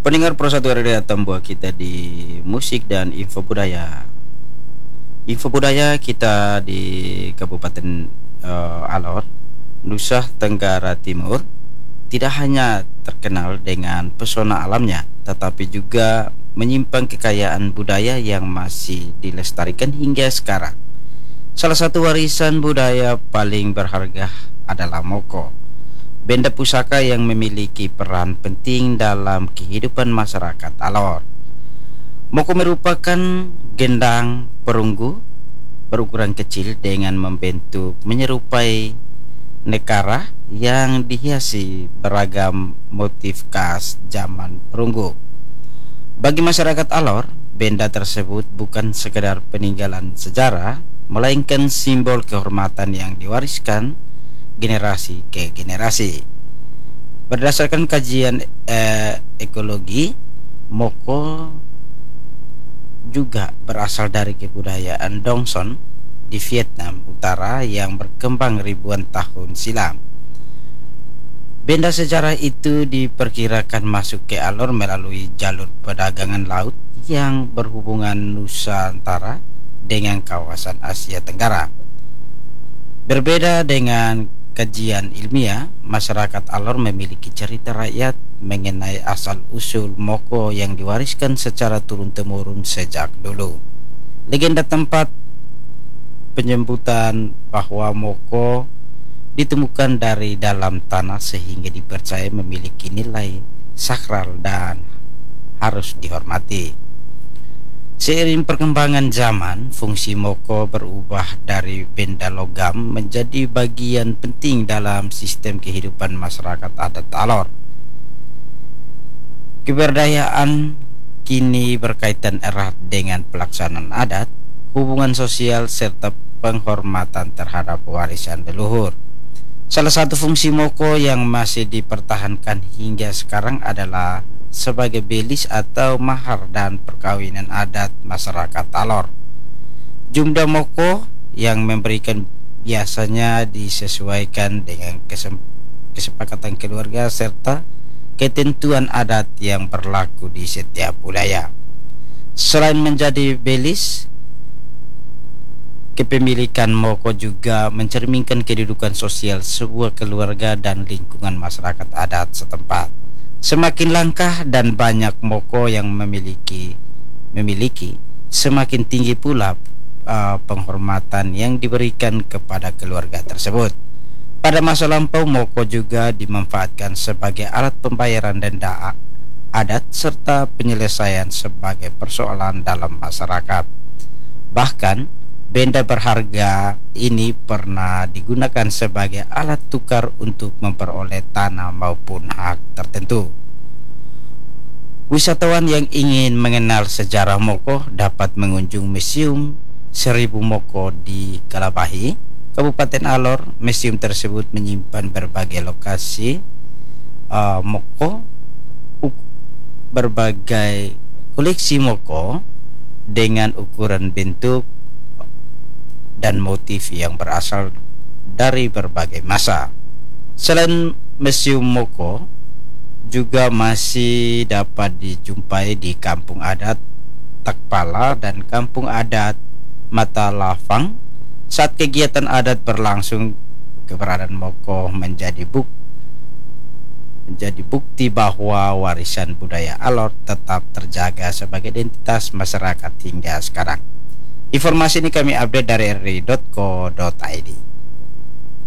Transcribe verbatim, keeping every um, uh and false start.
Pendengar Pro satu R D Tambua kita di musik dan info budaya. Info budaya kita di Kabupaten uh, Alor, Nusa Tenggara Timur, tidak hanya terkenal dengan pesona alamnya, tetapi juga menyimpan kekayaan budaya yang masih dilestarikan hingga sekarang. Salah satu warisan budaya paling berharga adalah moko, benda pusaka yang memiliki peran penting dalam kehidupan masyarakat Alor. Moko merupakan gendang perunggu berukuran kecil dengan membentuk menyerupai nekara yang dihiasi beragam motif khas zaman perunggu. Bagi masyarakat Alor, benda tersebut bukan sekedar peninggalan sejarah, melainkan simbol kehormatan yang diwariskan generasi ke generasi. Berdasarkan kajian eh, ekologi, moko juga berasal dari kebudayaan Dongson di Vietnam Utara yang berkembang ribuan tahun silam. Benda sejarah itu diperkirakan masuk ke Alor melalui jalur perdagangan laut yang berhubungan Nusantara dengan kawasan Asia Tenggara. Berbeda dengan kajian ilmiah, masyarakat Alor memiliki cerita rakyat mengenai asal-usul moko yang diwariskan secara turun-temurun sejak dulu. Legenda tempat penyebutan bahwa moko ditemukan dari dalam tanah sehingga dipercaya memiliki nilai sakral dan harus dihormati. Seiring perkembangan zaman, fungsi moko berubah dari benda logam menjadi bagian penting dalam sistem kehidupan masyarakat adat Alor. Keberdayaan kini berkaitan erat dengan pelaksanaan adat, hubungan sosial, serta penghormatan terhadap warisan leluhur. Salah satu fungsi moko yang masih dipertahankan hingga sekarang adalah sebagai belis atau mahar dan perkawinan adat masyarakat Alor. Jumlah moko yang memberikan biasanya disesuaikan dengan kesepakatan keluarga serta ketentuan adat yang berlaku di setiap wilayah. Selain menjadi belis, kepemilikan moko juga mencerminkan kedudukan sosial sebuah keluarga dan lingkungan masyarakat adat setempat. Semakin langka dan banyak moko yang memiliki memiliki, semakin tinggi pula uh, penghormatan yang diberikan kepada keluarga tersebut. Pada masa lampau, moko juga dimanfaatkan sebagai alat pembayaran denda adat serta penyelesaian sebagai persoalan dalam masyarakat. Bahkan, benda berharga ini pernah digunakan sebagai alat tukar untuk memperoleh tanah maupun hak tertentu. Wisatawan yang ingin mengenal sejarah moko dapat mengunjungi Museum Seribu Moko di Kalabahi, Kabupaten Alor. Museum tersebut menyimpan berbagai lokasi uh, moko, berbagai koleksi moko dengan ukuran bentuk dan motif yang berasal dari berbagai masa. Selain Museum Moko, juga masih dapat dijumpai di Kampung Adat Takpala dan Kampung Adat Matalafang. Saat kegiatan adat berlangsung, keberadaan moko menjadi buk menjadi bukti bahwa warisan budaya Alor tetap terjaga sebagai identitas masyarakat hingga sekarang. Informasi ini kami update dari r r i dot co dot i d.